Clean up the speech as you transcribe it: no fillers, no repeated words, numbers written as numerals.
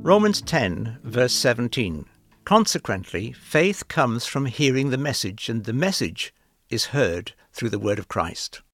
Romans 10, verse 17. Consequently, faith comes from hearing the message, and the message is heard through the word of Christ.